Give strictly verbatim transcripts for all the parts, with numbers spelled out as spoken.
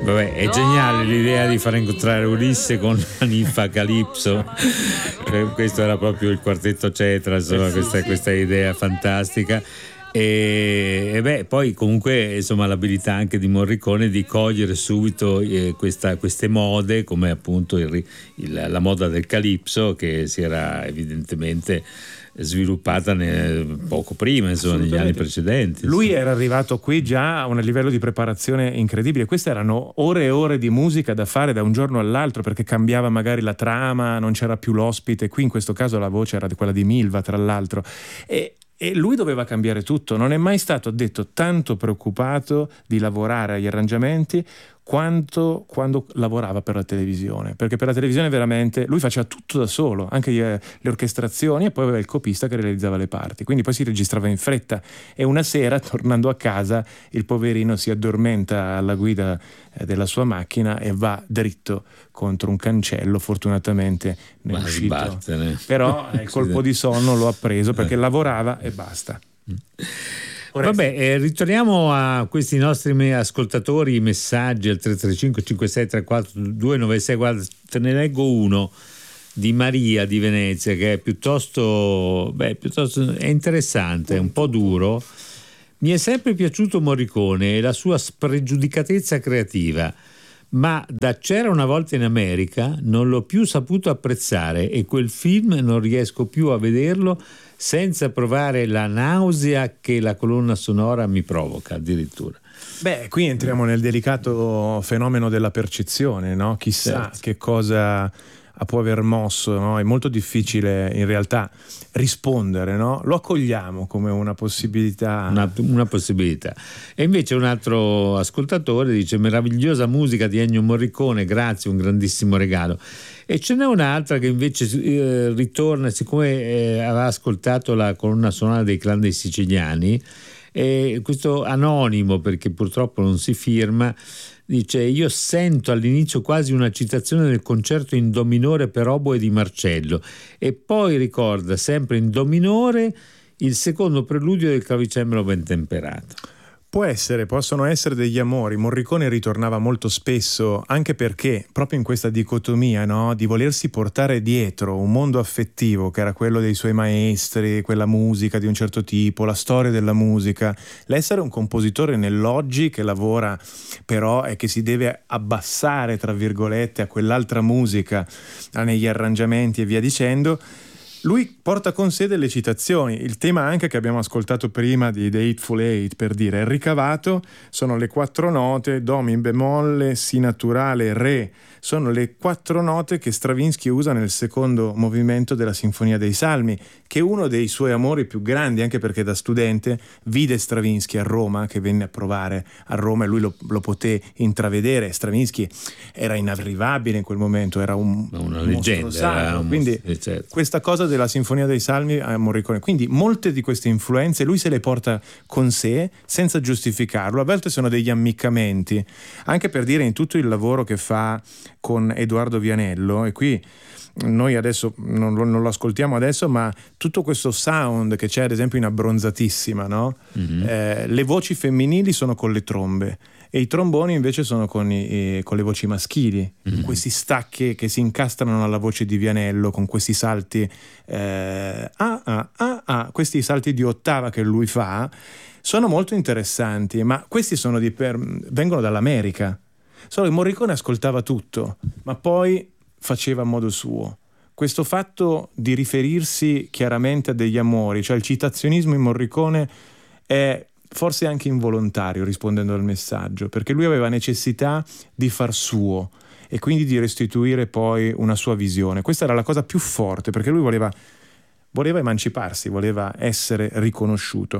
Vabbè, è geniale l'idea di far incontrare Ulisse con la ninfa Calipso. Questo era proprio il quartetto Cetra, insomma, questa, questa idea fantastica. E, e beh, poi comunque insomma l'abilità anche di Morricone di cogliere subito eh, questa, queste mode, come appunto il, il, la moda del Calipso, che si era evidentemente sviluppata nel, poco prima, insomma, negli anni precedenti. Lui era arrivato qui già a un livello di preparazione incredibile. Queste erano ore e ore di musica da fare da un giorno all'altro, perché cambiava magari la trama, non c'era più l'ospite. Qui in questo caso la voce era quella di Milva, tra l'altro, e E lui doveva cambiare tutto. Non è mai stato, detto, tanto preoccupato di lavorare agli arrangiamenti quanto quando lavorava per la televisione, perché per la televisione veramente lui faceva tutto da solo, anche le, le orchestrazioni, e poi aveva il copista che realizzava le parti, quindi poi si registrava in fretta, e una sera, tornando a casa, il poverino si addormenta alla guida della sua macchina e va dritto contro un cancello. Fortunatamente ne è uscito, battene. Però il colpo di sonno lo ha preso, perché eh. lavorava e basta. Vabbè, eh, ritorniamo a questi nostri ascoltatori, messaggi al tre tre cinque cinque sei tre quattro due nove sei. Guarda, te ne leggo uno di Maria di Venezia, che è piuttosto, beh, piuttosto è interessante, è un po' duro. Mi è sempre piaciuto Morricone e la sua spregiudicatezza creativa, ma da C'era una volta in America non l'ho più saputo apprezzare, e quel film non riesco più a vederlo senza provare la nausea che la colonna sonora mi provoca, addirittura. Beh, qui entriamo nel delicato fenomeno della percezione, no? Chissà certo. che cosa può aver mosso, no? È molto difficile in realtà rispondere, no? Lo accogliamo come una possibilità. Una, una possibilità. E invece un altro ascoltatore dice: meravigliosa musica di Ennio Morricone, grazie, un grandissimo regalo. E ce n'è un'altra che invece eh, ritorna, siccome eh, aveva ascoltato la colonna sonora dei Clan dei Siciliani, e questo anonimo, perché purtroppo non si firma, dice: io sento all'inizio quasi una citazione del concerto in do minore per oboe di Marcello, e poi ricorda sempre in do minore il secondo preludio del clavicembalo ben temperato. Può essere, possono essere degli amori. Morricone ritornava molto spesso, anche perché proprio in questa dicotomia, no, di volersi portare dietro un mondo affettivo che era quello dei suoi maestri, quella musica di un certo tipo, la storia della musica, l'essere un compositore nell'oggi che lavora però e che si deve abbassare, tra virgolette, a quell'altra musica, negli arrangiamenti e via dicendo. Lui porta con sé delle citazioni. Il tema anche che abbiamo ascoltato prima di The Hateful Eight, per dire, il ricavato sono le quattro note do, mi bemolle, si naturale, re. Sono le quattro note che Stravinsky usa nel secondo movimento della Sinfonia dei Salmi, che è uno dei suoi amori più grandi, anche perché da studente vide Stravinsky a Roma, che venne a provare a Roma, e lui lo, lo poté intravedere. Stravinsky era inarrivabile in quel momento, era un, una un leggenda, era un quindi mostro, certo. Questa cosa della Sinfonia dei Salmi a Morricone, quindi molte di queste influenze lui se le porta con sé senza giustificarlo. A volte sono degli ammiccamenti, anche per dire, in tutto il lavoro che fa con Edoardo Vianello, e qui noi adesso non lo, non lo ascoltiamo adesso, ma tutto questo sound che c'è ad esempio in Abbronzatissima, no? Mm-hmm. Eh, le voci femminili sono con le trombe e i tromboni invece sono con, i, con le voci maschili, mm-hmm. questi stacchi che si incastrano alla voce di Vianello con questi salti eh, ah, ah, ah, ah, questi salti di ottava che lui fa sono molto interessanti, ma questi sono di per, vengono dall'America. Solo che Morricone ascoltava tutto, ma poi faceva a modo suo. Questo fatto di riferirsi chiaramente a degli amori, cioè il citazionismo in Morricone, è forse anche involontario, rispondendo al messaggio, perché lui aveva necessità di far suo e quindi di restituire poi una sua visione. Questa era la cosa più forte, perché lui voleva, voleva emanciparsi, voleva essere riconosciuto.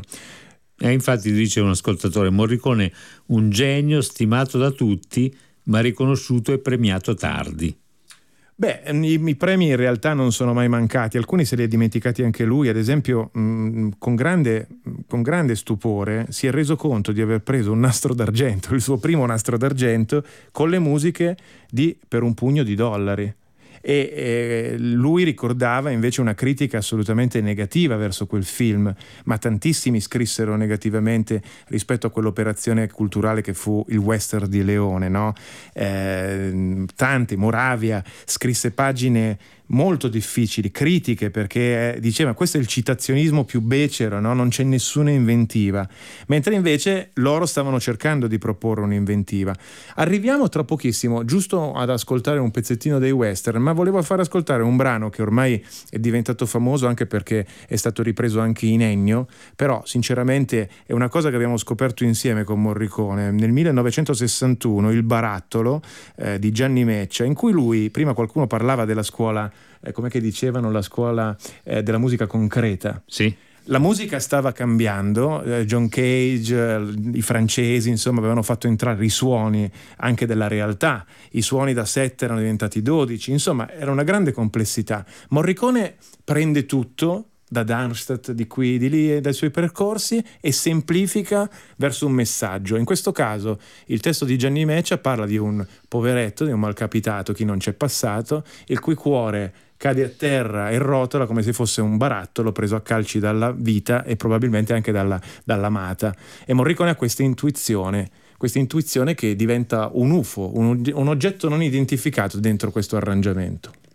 E infatti dice un ascoltatore: Morricone un genio stimato da tutti, ma riconosciuto e premiato tardi. Beh, i, i premi in realtà non sono mai mancati, alcuni se li ha dimenticati anche lui. Ad esempio, mh, con grande, con grande stupore si è reso conto di aver preso un nastro d'argento, il suo primo nastro d'argento, con le musiche di Per un pugno di dollari. e eh, lui ricordava invece una critica assolutamente negativa verso quel film, ma tantissimi scrissero negativamente rispetto a quell'operazione culturale che fu il western di Leone, no? Eh, tanti, Moravia scrisse pagine molto difficili, critiche, perché diceva questo è il citazionismo più becero, no? Non c'è nessuna inventiva, mentre invece loro stavano cercando di proporre un'inventiva. Arriviamo tra pochissimo giusto ad ascoltare un pezzettino dei western, ma volevo far ascoltare un brano che ormai è diventato famoso anche perché è stato ripreso anche in Ennio, però sinceramente è una cosa che abbiamo scoperto insieme con Morricone nel millenovecentosessantuno, Il barattolo eh, di Gianni Meccia, in cui lui, prima qualcuno parlava della scuola, eh, come che dicevano, la scuola eh, della musica concreta. Sì. La musica stava cambiando, eh, John Cage, eh, i francesi, insomma, avevano fatto entrare i suoni anche della realtà, i suoni da sette erano diventati dodici, insomma, era una grande complessità. Morricone prende tutto da Darmstadt, di qui e di lì e dai suoi percorsi e semplifica verso un messaggio. In questo caso il testo di Gianni Meccia parla di un poveretto, di un malcapitato, chi non c'è passato, il cui cuore cade a terra e rotola come se fosse un barattolo preso a calci dalla vita e probabilmente anche dalla, dall'amata. E Morricone ha questa intuizione, questa intuizione che diventa un U F O, un, un oggetto non identificato dentro questo arrangiamento.